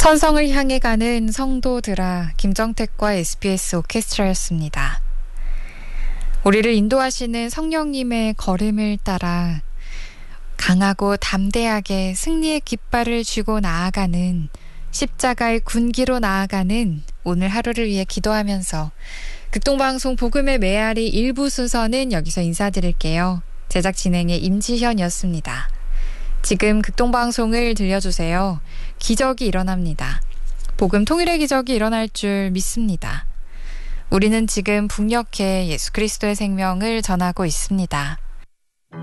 천성을 향해 가는 성도들아, 김정택과 SBS 오케스트라였습니다. 우리를 인도하시는 성령님의 걸음을 따라 강하고 담대하게 승리의 깃발을 쥐고 나아가는, 십자가의 군기로 나아가는 오늘 하루를 위해 기도하면서 극동방송 복음의 메아리 1부 순서는 여기서 인사드릴게요. 제작 진행의 임지현이었습니다. 지금 극동방송을 들려주세요. 기적이 일어납니다. 복음 통일의 기적이 일어날 줄 믿습니다. 우리는 지금 북녘에 예수 그리스도의 생명을 전하고 있습니다.